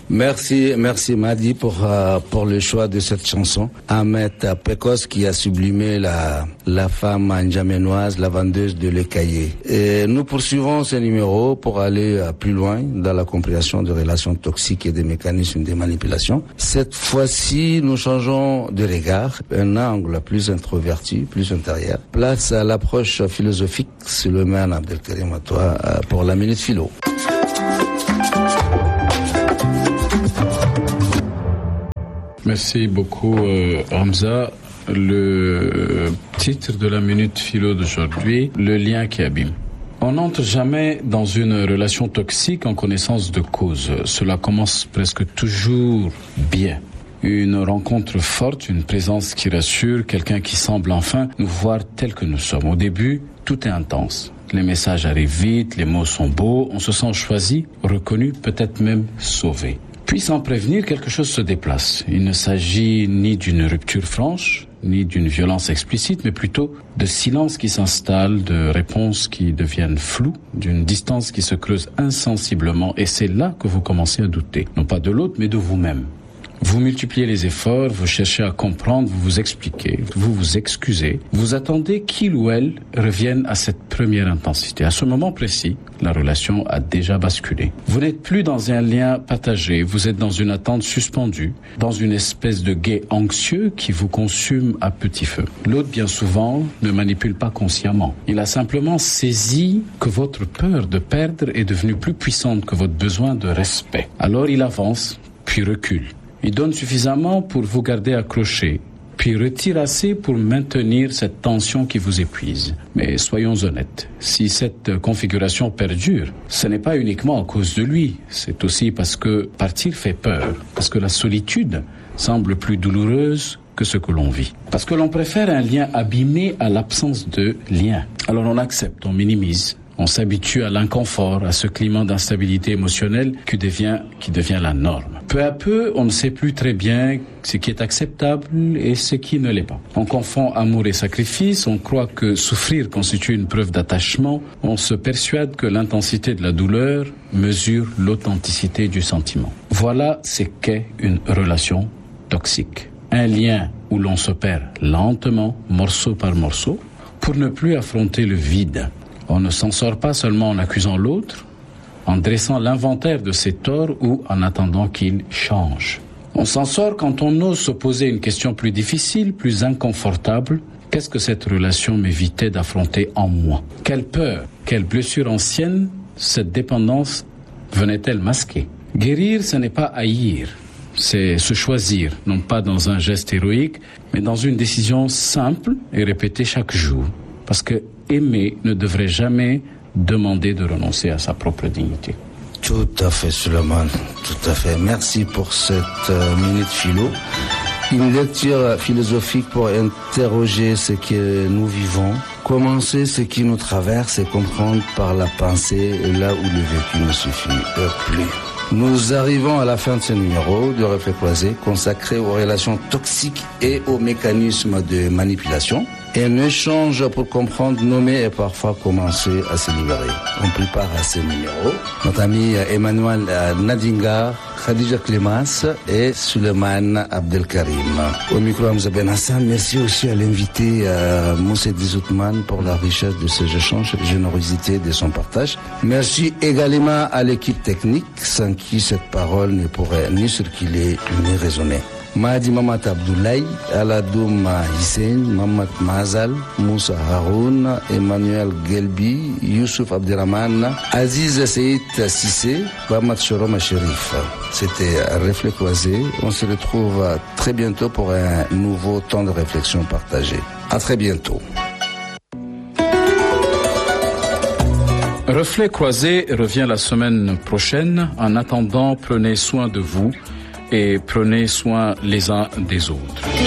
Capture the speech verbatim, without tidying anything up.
Merci, merci Madi pour euh, pour le choix de cette chanson. Ahmed Pekos qui a sublimé la la femme ndjamenoise, la vendeuse de lait caillé. Et nous poursuivons ce numéro pour aller euh, plus loin dans la compréhension de relations toxiques et des mécanismes de manipulation. Cette fois-ci, nous changeons de regard, un angle plus introverti, plus intérieur. Place à l'approche philosophique, Suleiman Abdelkarim, à toi euh, pour la minute philo. Merci beaucoup euh, Hamza. Le titre de la minute philo d'aujourd'hui, le lien qui abîme. On n'entre jamais dans une relation toxique en connaissance de cause. Cela commence presque toujours bien. Une rencontre forte, une présence qui rassure, quelqu'un qui semble enfin nous voir tels que nous sommes. Au début, tout est intense. Les messages arrivent vite, les mots sont beaux, on se sent choisi, reconnu, peut-être même sauvé. Puis sans prévenir, quelque chose se déplace. Il ne s'agit ni d'une rupture franche, ni d'une violence explicite, mais plutôt de silence qui s'installe, de réponses qui deviennent floues, d'une distance qui se creuse insensiblement. Et c'est là que vous commencez à douter. Non pas de l'autre, mais de vous-même. Vous multipliez les efforts, vous cherchez à comprendre, vous vous expliquez, vous vous excusez, vous attendez qu'il ou elle revienne à cette première intensité. À ce moment précis, la relation a déjà basculé. Vous n'êtes plus dans un lien partagé, vous êtes dans une attente suspendue, dans une espèce de guet anxieux qui vous consume à petit feu. L'autre, bien souvent, ne manipule pas consciemment. Il a simplement saisi que votre peur de perdre est devenue plus puissante que votre besoin de respect. Alors il avance, puis recule. Il donne suffisamment pour vous garder accroché, puis retire assez pour maintenir cette tension qui vous épuise. Mais soyons honnêtes, si cette configuration perdure, ce n'est pas uniquement à cause de lui, c'est aussi parce que partir fait peur, parce que la solitude semble plus douloureuse que ce que l'on vit. Parce que l'on préfère un lien abîmé à l'absence de lien. Alors on accepte, on minimise. On s'habitue à l'inconfort, à ce climat d'instabilité émotionnelle qui devient, qui devient la norme. Peu à peu, on ne sait plus très bien ce qui est acceptable et ce qui ne l'est pas. On confond amour et sacrifice, on croit que souffrir constitue une preuve d'attachement, on se persuade que l'intensité de la douleur mesure l'authenticité du sentiment. Voilà ce qu'est une relation toxique. Un lien où l'on se perd lentement, morceau par morceau, pour ne plus affronter le vide. On ne s'en sort pas seulement en accusant l'autre, en dressant l'inventaire de ses torts ou en attendant qu'il change. On s'en sort quand on ose se poser une question plus difficile, plus inconfortable. Qu'est-ce que cette relation m'évitait d'affronter en moi ? Quelle peur, quelle blessure ancienne cette dépendance venait-elle masquer ? Guérir, ce n'est pas haïr, c'est se choisir, non pas dans un geste héroïque, mais dans une décision simple et répétée chaque jour. Parce que aimer ne devrait jamais demander de renoncer à sa propre dignité. Tout à fait, Suleiman, tout à fait. Merci pour cette euh, minute philo. Une lecture philosophique pour interroger ce que nous vivons, commencer ce qui nous traverse et comprendre par la pensée là où le vécu ne suffit plus. Nous arrivons à la fin de ce numéro de Reflets Croisés consacré aux relations toxiques et aux mécanismes de manipulation. Un échange pour comprendre, nommer et parfois commencer à se libérer. On prépare à ce numéro notre ami Emmanuel Nadingar, Khadija Clémence et Suleiman Abdelkarim. Au micro, Hamza Ben Hassan. Merci aussi à l'invité euh, Moussa Dizoutman pour la richesse de ses échanges et la générosité de son partage. Merci également à l'équipe technique, sans qui cette parole ne pourrait ni circuler ni résonner. Mahdi Mamat Abdoulaye, Aladoum Hissène, Mamat Mazal, Moussa Haroun, Emmanuel Gelbi, Youssouf Abderrahman, Aziz Seyd Sissé, Mamat Choroma Sherif. C'était Reflets Croisés. On se retrouve très bientôt pour un nouveau temps de réflexion partagé. À très bientôt. Reflets Croisés revient la semaine prochaine. En attendant, prenez soin de vous et prenez soin les uns des autres.